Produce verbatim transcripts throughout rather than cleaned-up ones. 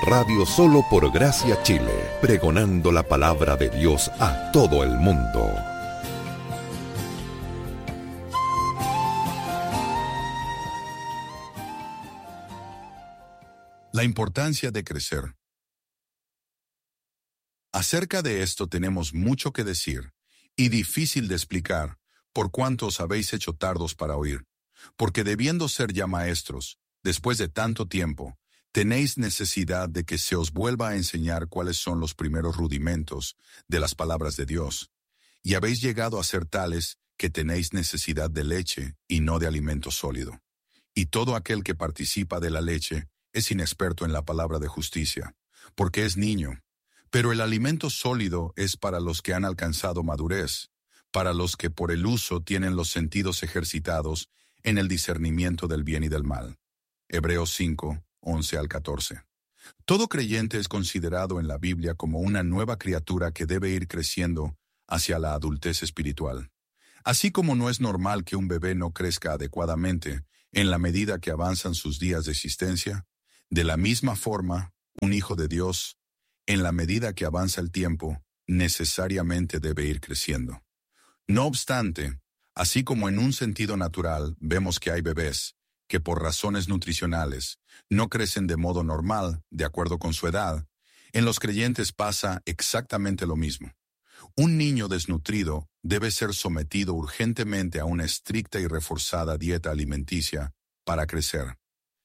Radio Solo por Gracia Chile, pregonando la palabra de Dios a todo el mundo. La importancia de crecer. Acerca de esto tenemos mucho que decir, y difícil de explicar, por cuanto os habéis hecho tardos para oír, porque debiendo ser ya maestros, después de tanto tiempo, tenéis necesidad de que se os vuelva a enseñar cuáles son los primeros rudimentos de las palabras de Dios, y habéis llegado a ser tales que tenéis necesidad de leche y no de alimento sólido. Y todo aquel que participa de la leche es inexperto en la palabra de justicia, porque es niño. Pero el alimento sólido es para los que han alcanzado madurez, para los que por el uso tienen los sentidos ejercitados en el discernimiento del bien y del mal. Hebreos cinco, once al catorce. Todo creyente es considerado en la Biblia como una nueva criatura que debe ir creciendo hacia la adultez espiritual. Así como no es normal que un bebé no crezca adecuadamente en la medida que avanzan sus días de existencia, de la misma forma, un hijo de Dios, en la medida que avanza el tiempo, necesariamente debe ir creciendo. No obstante, así como en un sentido natural vemos que hay bebés que por razones nutricionales no crecen de modo normal, de acuerdo con su edad, en los creyentes pasa exactamente lo mismo. Un niño desnutrido debe ser sometido urgentemente a una estricta y reforzada dieta alimenticia para crecer.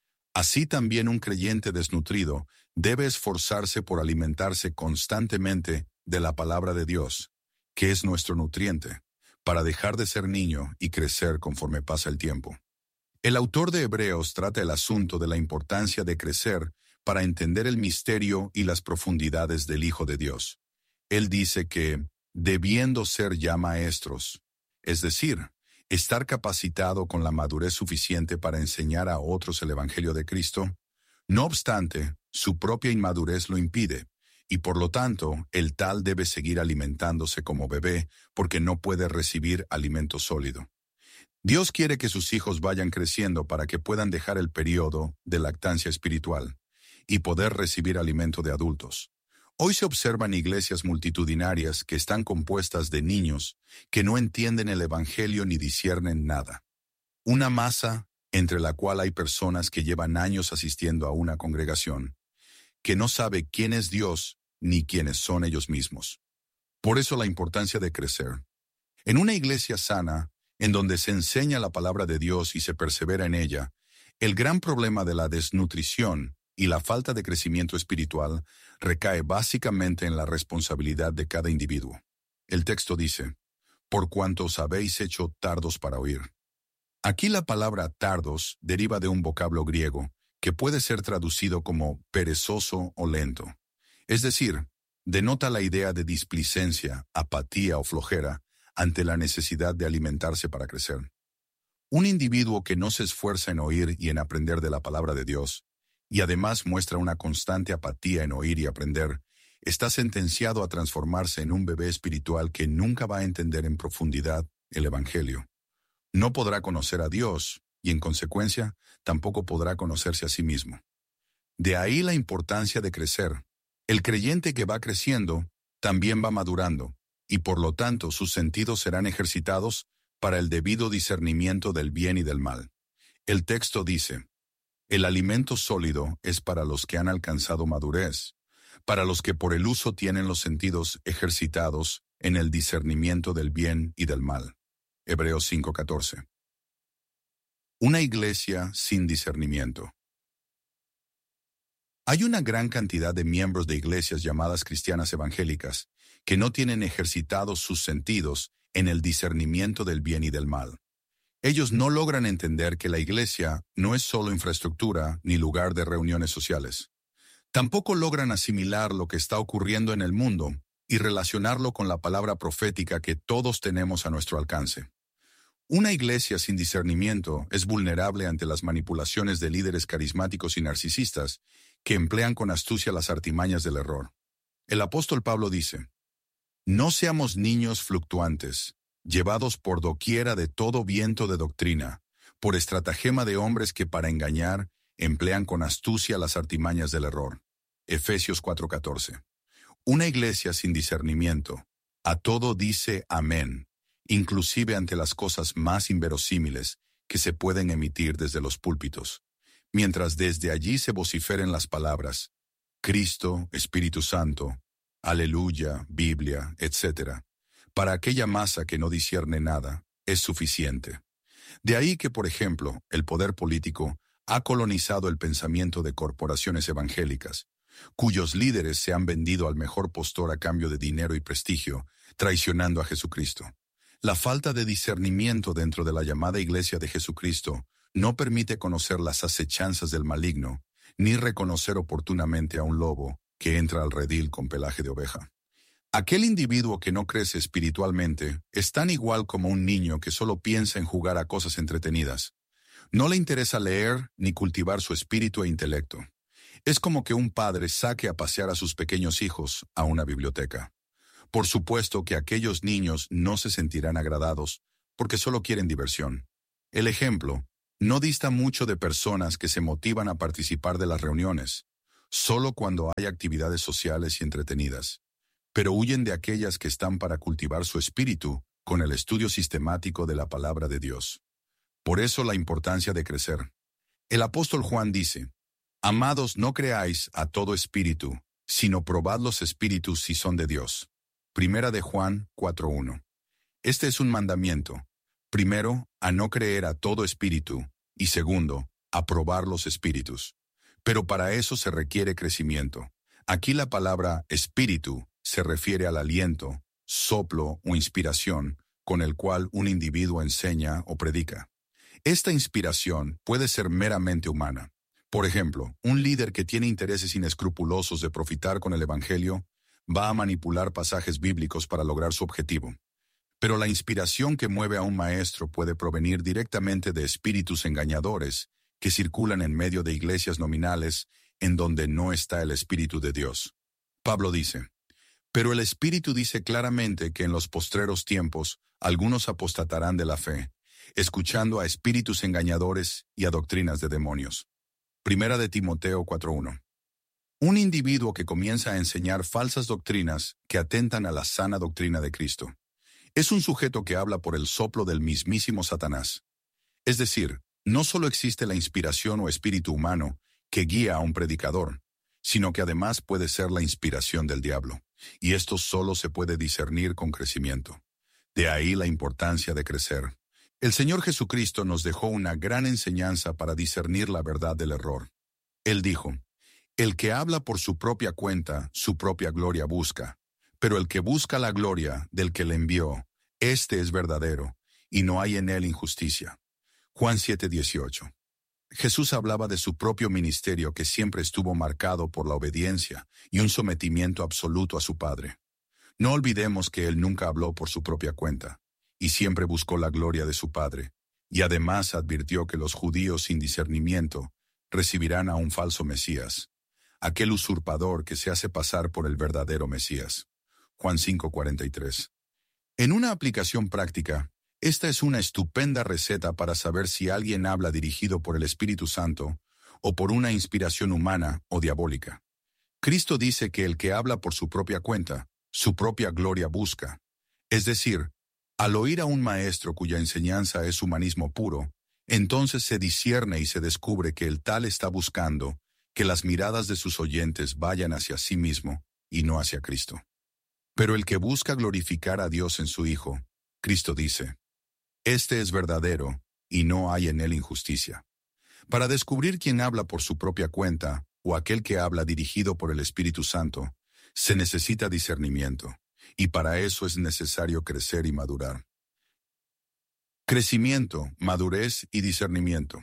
Así también un creyente desnutrido debe esforzarse por alimentarse constantemente de la palabra de Dios, que es nuestro nutriente, para dejar de ser niño y crecer conforme pasa el tiempo. El autor de Hebreos trata el asunto de la importancia de crecer para entender el misterio y las profundidades del Hijo de Dios. Él dice que, debiendo ser ya maestros, es decir, estar capacitado con la madurez suficiente para enseñar a otros el Evangelio de Cristo, no obstante, su propia inmadurez lo impide, y por lo tanto, el tal debe seguir alimentándose como bebé porque no puede recibir alimento sólido. Dios quiere que sus hijos vayan creciendo para que puedan dejar el periodo de lactancia espiritual y poder recibir alimento de adultos. Hoy se observan iglesias multitudinarias que están compuestas de niños que no entienden el Evangelio ni disciernen nada. Una masa entre la cual hay personas que llevan años asistiendo a una congregación, que no sabe quién es Dios ni quiénes son ellos mismos. Por eso la importancia de crecer. En una iglesia sana, en donde se enseña la palabra de Dios y se persevera en ella, el gran problema de la desnutrición y la falta de crecimiento espiritual recae básicamente en la responsabilidad de cada individuo. El texto dice, por cuanto os habéis hecho tardos para oír. Aquí la palabra tardos deriva de un vocablo griego que puede ser traducido como perezoso o lento. Es decir, denota la idea de displicencia, apatía o flojera ante la necesidad de alimentarse para crecer. Un individuo que no se esfuerza en oír y en aprender de la palabra de Dios, y además muestra una constante apatía en oír y aprender, está sentenciado a transformarse en un bebé espiritual que nunca va a entender en profundidad el Evangelio. No podrá conocer a Dios y, en consecuencia, tampoco podrá conocerse a sí mismo. De ahí la importancia de crecer. El creyente que va creciendo también va madurando, y por lo tanto sus sentidos serán ejercitados para el debido discernimiento del bien y del mal. El texto dice, el alimento sólido es para los que han alcanzado madurez, para los que por el uso tienen los sentidos ejercitados en el discernimiento del bien y del mal. Hebreos cinco catorce. Una iglesia sin discernimiento. Hay una gran cantidad de miembros de iglesias llamadas cristianas evangélicas que no tienen ejercitados sus sentidos en el discernimiento del bien y del mal. Ellos no logran entender que la iglesia no es solo infraestructura ni lugar de reuniones sociales. Tampoco logran asimilar lo que está ocurriendo en el mundo y relacionarlo con la palabra profética que todos tenemos a nuestro alcance. Una iglesia sin discernimiento es vulnerable ante las manipulaciones de líderes carismáticos y narcisistas que emplean con astucia las artimañas del error. El apóstol Pablo dice, no seamos niños fluctuantes, llevados por doquiera de todo viento de doctrina, por estratagema de hombres que para engañar emplean con astucia las artimañas del error. Efesios cuatro catorce. Una iglesia sin discernimiento, a todo dice amén, inclusive ante las cosas más inverosímiles que se pueden emitir desde los púlpitos, mientras desde allí se vociferen las palabras Cristo, Espíritu Santo, Aleluya, Biblia, etcétera. Para aquella masa que no discierne nada, es suficiente. De ahí que, por ejemplo, el poder político ha colonizado el pensamiento de corporaciones evangélicas, cuyos líderes se han vendido al mejor postor a cambio de dinero y prestigio, traicionando a Jesucristo. La falta de discernimiento dentro de la llamada Iglesia de Jesucristo no permite conocer las acechanzas del maligno, ni reconocer oportunamente a un lobo que entra al redil con pelaje de oveja. Aquel individuo que no crece espiritualmente es tan igual como un niño que solo piensa en jugar a cosas entretenidas. No le interesa leer ni cultivar su espíritu e intelecto. Es como que un padre saque a pasear a sus pequeños hijos a una biblioteca. Por supuesto que aquellos niños no se sentirán agradados porque solo quieren diversión. El ejemplo no dista mucho de personas que se motivan a participar de las reuniones, solo cuando hay actividades sociales y entretenidas, pero huyen de aquellas que están para cultivar su espíritu con el estudio sistemático de la palabra de Dios. Por eso la importancia de crecer. El apóstol Juan dice, Amados, no creáis a todo espíritu, sino probad los espíritus si son de Dios. Primera de Juan cuatro uno. Este es un mandamiento. Primero, a no creer a todo espíritu, y segundo, a probar los espíritus. Pero para eso se requiere crecimiento. Aquí la palabra espíritu se refiere al aliento, soplo o inspiración con el cual un individuo enseña o predica. Esta inspiración puede ser meramente humana. Por ejemplo, un líder que tiene intereses inescrupulosos de profitar con el Evangelio va a manipular pasajes bíblicos para lograr su objetivo. Pero la inspiración que mueve a un maestro puede provenir directamente de espíritus engañadores que circulan en medio de iglesias nominales en donde no está el Espíritu de Dios. Pablo dice, Pero el Espíritu dice claramente que en los postreros tiempos algunos apostatarán de la fe, escuchando a espíritus engañadores y a doctrinas de demonios. Primera de Timoteo cuatro uno. Un individuo que comienza a enseñar falsas doctrinas que atentan a la sana doctrina de Cristo es un sujeto que habla por el soplo del mismísimo Satanás. Es decir, no solo existe la inspiración o espíritu humano que guía a un predicador, sino que además puede ser la inspiración del diablo, y esto solo se puede discernir con crecimiento. De ahí la importancia de crecer. El Señor Jesucristo nos dejó una gran enseñanza para discernir la verdad del error. Él dijo, El que habla por su propia cuenta, su propia gloria busca, pero el que busca la gloria del que le envió, este es verdadero, y no hay en él injusticia. Juan siete dieciocho. Jesús hablaba de su propio ministerio que siempre estuvo marcado por la obediencia y un sometimiento absoluto a su Padre. No olvidemos que él nunca habló por su propia cuenta, y siempre buscó la gloria de su Padre, y además advirtió que los judíos sin discernimiento recibirán a un falso Mesías, aquel usurpador que se hace pasar por el verdadero Mesías. Juan cinco cuarenta y tres. En una aplicación práctica, esta es una estupenda receta para saber si alguien habla dirigido por el Espíritu Santo o por una inspiración humana o diabólica. Cristo dice que el que habla por su propia cuenta, su propia gloria busca. Es decir, al oír a un maestro cuya enseñanza es humanismo puro, entonces se discierne y se descubre que el tal está buscando que las miradas de sus oyentes vayan hacia sí mismo y no hacia Cristo. Pero el que busca glorificar a Dios en su Hijo, Cristo dice, Este es verdadero y no hay en él injusticia. Para descubrir quién habla por su propia cuenta o aquel que habla dirigido por el Espíritu Santo, se necesita discernimiento, y para eso es necesario crecer y madurar. Crecimiento, madurez y discernimiento.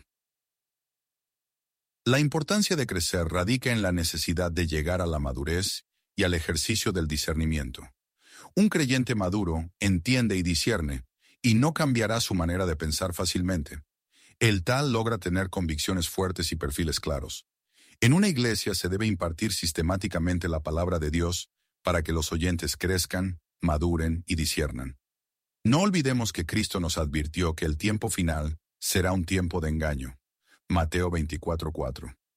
La importancia de crecer radica en la necesidad de llegar a la madurez y al ejercicio del discernimiento. Un creyente maduro entiende y discierne, y no cambiará su manera de pensar fácilmente. El tal logra tener convicciones fuertes y perfiles claros. En una iglesia se debe impartir sistemáticamente la palabra de Dios para que los oyentes crezcan, maduren y disciernan. No olvidemos que Cristo nos advirtió que el tiempo final será un tiempo de engaño. Mateo veinticuatro cuatro.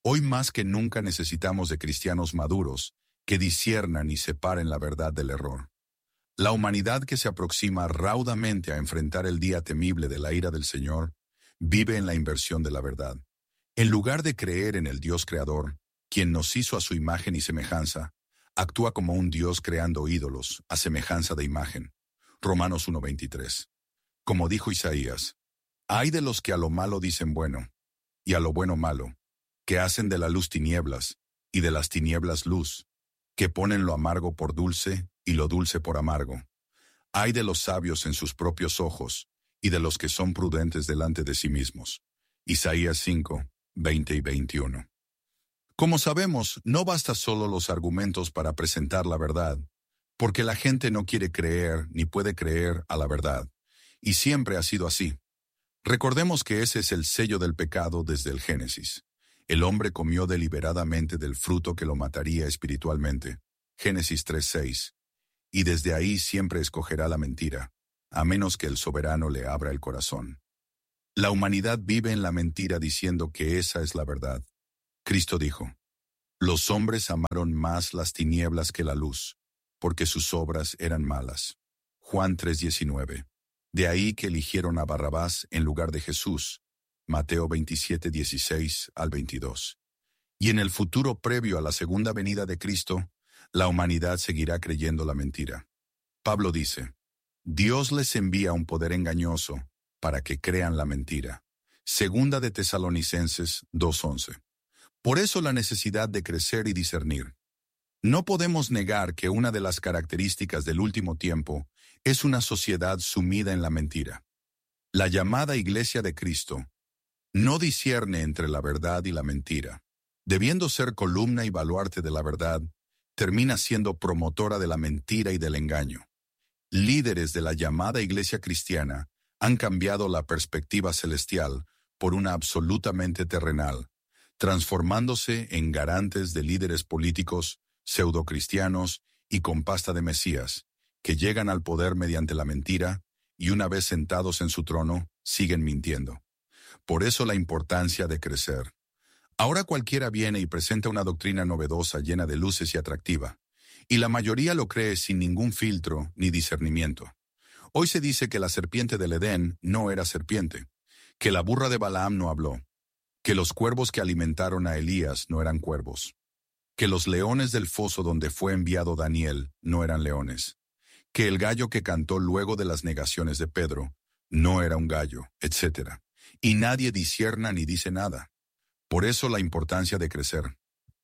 Hoy más que nunca necesitamos de cristianos maduros que disciernan y separen la verdad del error. La humanidad que se aproxima raudamente a enfrentar el día temible de la ira del Señor, vive en la inversión de la verdad. En lugar de creer en el Dios creador, quien nos hizo a su imagen y semejanza, actúa como un Dios creando ídolos a semejanza de imagen. Romanos uno veintitrés. Como dijo Isaías, «Ay de los que a lo malo dicen bueno, y a lo bueno malo, que hacen de la luz tinieblas, y de las tinieblas luz, que ponen lo amargo por dulce, y lo dulce por amargo. Ay de los sabios en sus propios ojos, y de los que son prudentes delante de sí mismos». Isaías cinco, veinte y veintiuno. Como sabemos, no basta solo los argumentos para presentar la verdad, porque la gente no quiere creer ni puede creer a la verdad, y siempre ha sido así. Recordemos que ese es el sello del pecado desde el Génesis. El hombre comió deliberadamente del fruto que lo mataría espiritualmente. Génesis tres seis. Y desde ahí siempre escogerá la mentira, a menos que el soberano le abra el corazón. La humanidad vive en la mentira diciendo que esa es la verdad. Cristo dijo, «Los hombres amaron más las tinieblas que la luz, porque sus obras eran malas». Juan tres diecinueve. De ahí que eligieron a Barrabás en lugar de Jesús. Mateo veintisiete dieciséis al veintidós. Y en el futuro previo a la segunda venida de Cristo, la humanidad seguirá creyendo la mentira. Pablo dice, «Dios les envía un poder engañoso para que crean la mentira». Segunda de Tesalonicenses dos once. Por eso la necesidad de crecer y discernir. No podemos negar que una de las características del último tiempo es una sociedad sumida en la mentira. La llamada Iglesia de Cristo no discierne entre la verdad y la mentira. Debiendo ser columna y baluarte de la verdad, termina siendo promotora de la mentira y del engaño. Líderes de la llamada Iglesia cristiana han cambiado la perspectiva celestial por una absolutamente terrenal, transformándose en garantes de líderes políticos, pseudocristianos y con pasta de Mesías, que llegan al poder mediante la mentira y una vez sentados en su trono, siguen mintiendo. Por eso la importancia de crecer. Ahora cualquiera viene y presenta una doctrina novedosa llena de luces y atractiva, y la mayoría lo cree sin ningún filtro ni discernimiento. Hoy se dice que la serpiente del Edén no era serpiente, que la burra de Balaam no habló, que los cuervos que alimentaron a Elías no eran cuervos, que los leones del foso donde fue enviado Daniel no eran leones, que el gallo que cantó luego de las negaciones de Pedro no era un gallo, etcétera. Y nadie discierna ni dice nada. Por eso la importancia de crecer.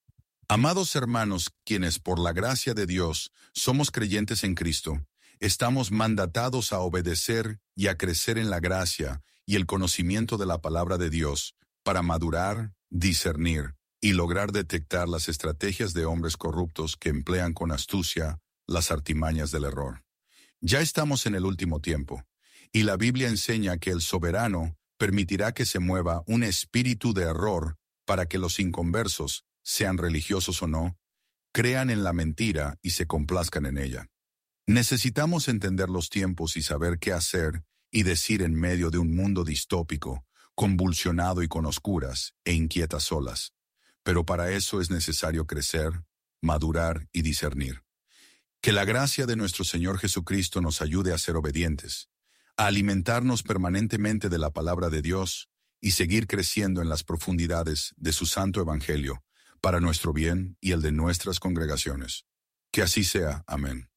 Amados hermanos, quienes por la gracia de Dios somos creyentes en Cristo, estamos mandatados a obedecer y a crecer en la gracia y el conocimiento de la palabra de Dios para madurar, discernir y lograr detectar las estrategias de hombres corruptos que emplean con astucia las artimañas del error. Ya estamos en el último tiempo, y la Biblia enseña que el soberano permitirá que se mueva un espíritu de error para que los inconversos, sean religiosos o no, crean en la mentira y se complazcan en ella. Necesitamos entender los tiempos y saber qué hacer y decir en medio de un mundo distópico, convulsionado y con oscuras e inquietas olas. Pero para eso es necesario crecer, madurar y discernir. Que la gracia de nuestro Señor Jesucristo nos ayude a ser obedientes, a alimentarnos permanentemente de la palabra de Dios y seguir creciendo en las profundidades de su santo evangelio, para nuestro bien y el de nuestras congregaciones. Que así sea. Amén.